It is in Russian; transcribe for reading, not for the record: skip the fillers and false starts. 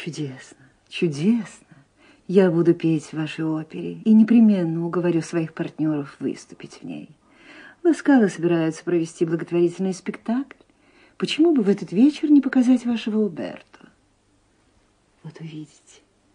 Чудесно, чудесно. Я буду петь в вашей опере и непременно уговорю своих партнеров выступить в ней. Ласкало собираются провести благотворительный спектакль. Почему бы в этот вечер не показать вашего Уберто? Вот увидите.